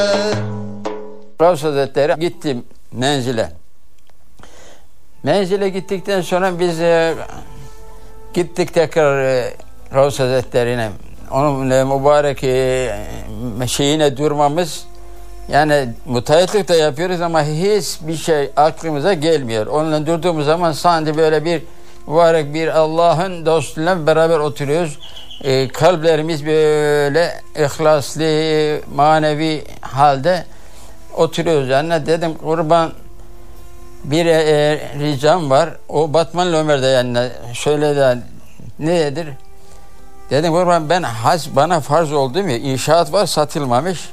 Gavs Hazretleri gittim menzile. Menzile gittikten sonra biz gittik tekrar Gavs Hazretleri'ne. Onun mübarek şeyine durmamız, yani mutayetlik de yapıyoruz ama hiçbir şey aklımıza gelmiyor. Onunla durduğumuz zaman sanki böyle bir mübarek bir Allah'ın dostuyla beraber oturuyoruz. Kalplerimiz böyle ihlaslı, manevi halde oturuyoruz. Yani dedim kurban, bir ricam var. O Batman Ömer'de yani şöyle de nedir? Dedim kurban, ben hac bana farz oldu mu? İnşaat var, satılmamış.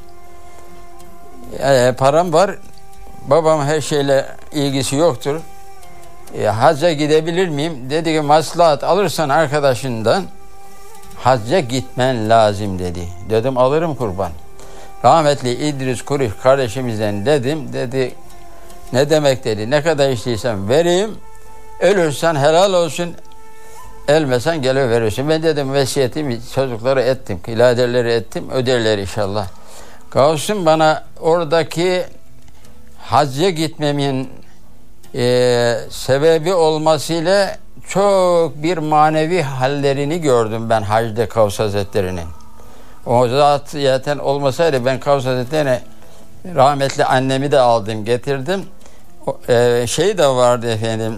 Param var. Babam her şeyle ilgisi yoktur. Hacca gidebilir miyim? Dedi ki maslahat alırsan arkadaşından hacca gitmen lazım dedi. Dedim alırım kurban. Rahmetli İdris Kuruş kardeşimizden dedim. Dedi ne demek dedi. Ne kadar istiyorsan vereyim. Ölürsen helal olsun. Ölmesen geliyor verirsin. Ben dedim vesiyetimi çocuklara ettim. İladeleri ettim. Öderler inşallah. Gavs'un bana oradaki hacca gitmemin sebebi olmasıyla çok bir manevi hallerini gördüm ben hacda Gavs Hazretleri'nin. O zat zaten olmasaydı ben Gavs Hazretleri'ne rahmetli annemi de aldım getirdim. Şey de vardı efendim.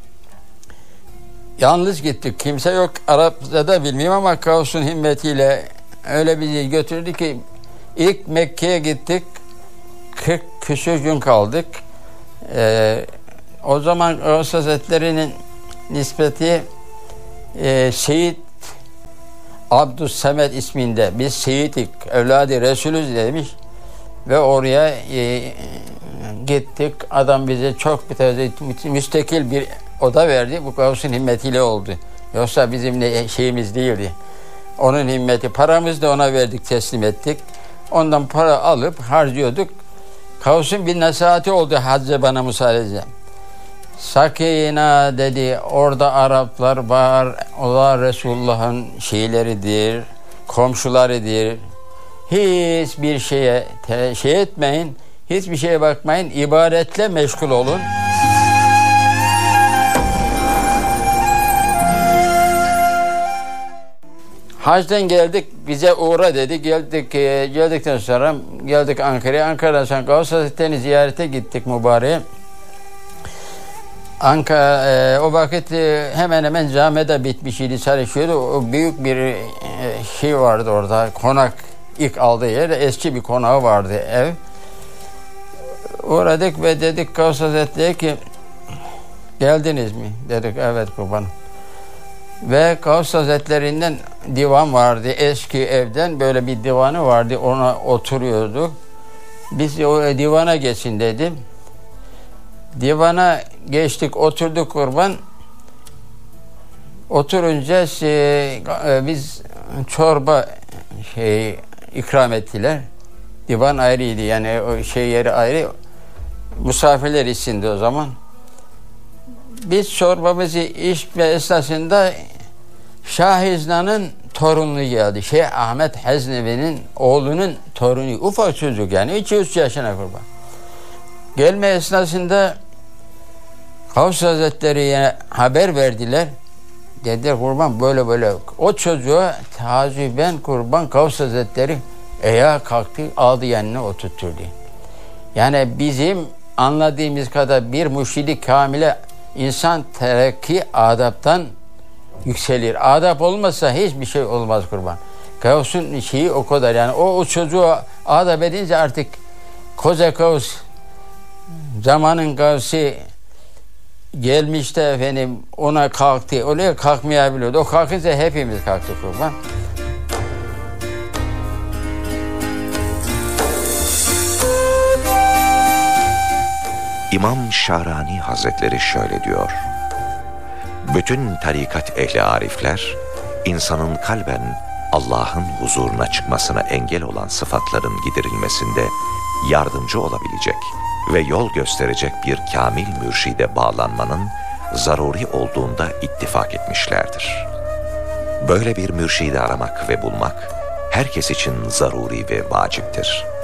Yalnız gittik. Kimse yok. Arapça da bilmiyorum ama Gavs'un himmetiyle öyle bizi götürdü ki ilk Mekke'ye gittik. 40 küsur gün kaldık. O zaman Gavs Hazretleri'nin nispeti Seyyid Abdüssemed isminde. Biz Seyyid'ik, evladı Resulüz demiş. Ve oraya gittik. Adam bize çok müstakil bir oda verdi. Bu Gavs'un himmetiyle oldu. Yoksa bizim şeyimiz değildi. Onun himmeti. Paramızı da ona verdik, teslim ettik. Ondan para alıp harcıyorduk. Gavs'un bir nasihati oldu hacca bana müsaade. Sakina dedi, orada Araplar var. Onlar Resulullah'ın şeyleridir, komşularıdır. Hiçbir şeye şey etmeyin, hiçbir şeye bakmayın, ibadetle meşgul olun. Hacdan geldik, bize uğra dedi. Geldikten sonra geldik Ankara'ya. Ankara'dan sonra Gavs Hazretleri'ni ziyarete gittik mübareğe. O vakit hemen hemen camide bitmiş idi, çalışıyordu. O büyük bir şey vardı orada, konak. İlk aldığı yer eski bir konağı vardı, ev. Uğradık ve dedik Gavs Hazretleri ki geldiniz mi? Dedik evet kurbanım. Ve Gavs Hazretleri'nden divan vardı. Eski evden böyle bir divanı vardı. Ona oturuyorduk. Biz o divana geçin dedim. Divana geçtik, oturduk kurban. Oturunca biz çorba ikram ettiler. Divan ayrıydı, yani o yeri ayrı. Misafirler içindi o zaman. Biz çorbamızı içme esnasında Şahizna'nın torunu geldi. Ahmet Haznevi'nin oğlunun torunu. Ufak çocuk yani 2-3 yaşına kurban. Gelme esnasında Gavs Hazretleri'ye haber verdiler. Dediler kurban böyle böyle. O çocuğa taziben kurban Gavs Hazretleri ayağa kalktı, aldı yanına oturtturdu. Yani bizim anladığımız kadar bir mürşidi kamile insan terakki adaptan yükselir. Adap olmasa hiçbir şey olmaz kurban. Gavs'un şeyi o kadar, yani o çocuğu adap edince artık koca Gavs, zamanın Gavs'i gelmişti efendim, ona kalktı. Oraya kalkmayabiliyordu. O kalkınca hepimiz kalktık kurban. İmam Şahrani Hazretleri şöyle diyor: bütün tarikat ehli arifler, insanın kalben Allah'ın huzuruna çıkmasına engel olan sıfatların giderilmesinde yardımcı olabilecek ve yol gösterecek bir kamil mürşide bağlanmanın zaruri olduğunda ittifak etmişlerdir. Böyle bir mürşidi aramak ve bulmak herkes için zaruri ve vaciptir.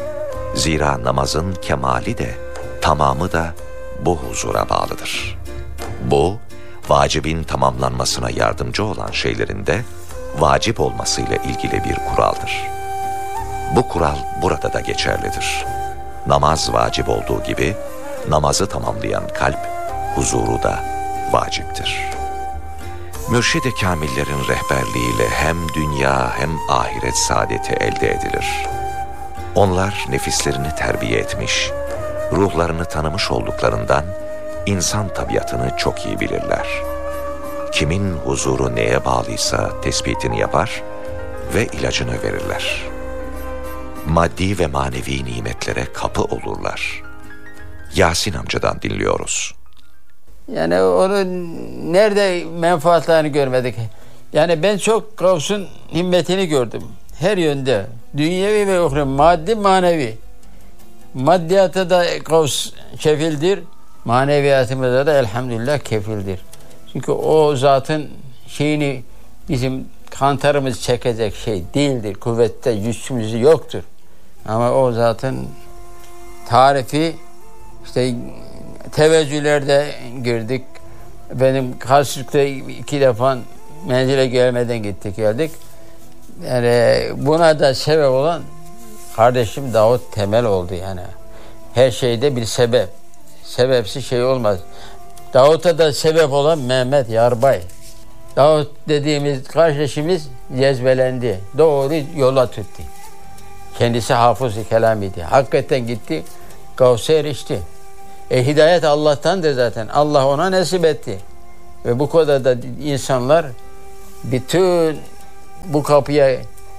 Zira namazın kemali de, tamamı da bu huzura bağlıdır. Bu, vacibin tamamlanmasına yardımcı olan şeylerin de vacip olmasıyla ilgili bir kuraldır. Bu kural burada da geçerlidir. Namaz vacip olduğu gibi, namazı tamamlayan kalp, huzuru da vaciptir. Mürşid-i Kamillerin rehberliğiyle hem dünya hem ahiret saadeti elde edilir. Onlar nefislerini terbiye etmiş, ruhlarını tanımış olduklarından insan tabiatını çok iyi bilirler. Kimin huzuru neye bağlıysa tespitini yapar ve ilacını verirler. Maddi ve manevi nimetlere kapı olurlar. Yasin amcadan dinliyoruz. Yani onu nerede menfaatlerini görmedik. Yani ben çok Gavs'un himmetini gördüm. Her yönde. Dünyevi ve uhrevi, maddi manevi. Maddiyata da Gavs kefildir. Maneviyatımıza da elhamdülillah kefildir. Çünkü o zatın şeyini bizim kantarımız çekecek şey değildir. Kuvvette gücümüz yoktur. Ama o zatın tarifi işte teveccühlerde girdik. Benim karşılıklı 2 defa menzile gelmeden gittik geldik. Yani buna da sebep olan kardeşim Davut Temel oldu yani. Her şeyde bir sebep. Sebepsiz şey olmaz. Davut'a da sebep olan Mehmet Yarbay. Davut dediğimiz kardeşimiz cezbelendi. Doğru yola tuttu. Kendisi hafız-ı kelam idi. Hakikaten gitti. Gavs'a erişti. Hidayet Allah'tandır zaten. Allah ona nasip etti. Ve bu kadar da insanlar bütün bu kapıya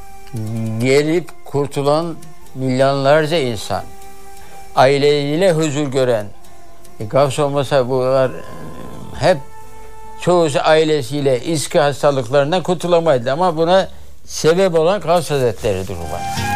gelip kurtulan milyonlarca insan. Aileyle huzur gören. Gavs olmasa bunlar hep çoğusu ailesiyle iski hastalıklarından kurtulamaydı. Ama buna sebep olan Gavs Hazretleri'dir bu.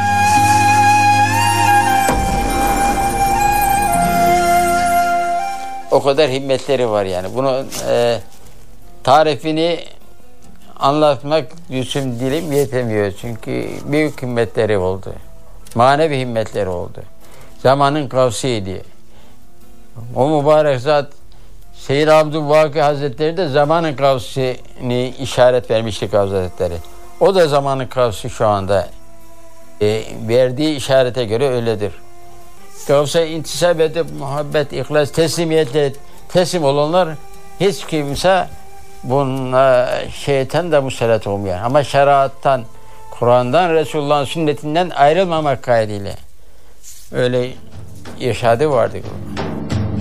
O kadar himmetleri var yani. Bunu tarifini anlatmak yüzüm dilim yetemiyor. Çünkü büyük himmetleri oldu. Manevi himmetleri oldu. Zamanın Gavsiydi. O mübarek zat Seyyid Abdülvaki Hazretleri de zamanın Gavsini işaret vermişti Gavs Hazretleri. O da zamanın Gavsi şu anda verdiği işarete göre öyledir. Gavs'a intisap edip muhabbet, ihlas, teslimiyetle teslim olanlar hiç kimse buna şeytan da musallat olmuyor. Ama şeriattan, Kur'an'dan, Resulullah'ın sünnetinden ayrılmamak kaydıyla öyle irşadı vardı.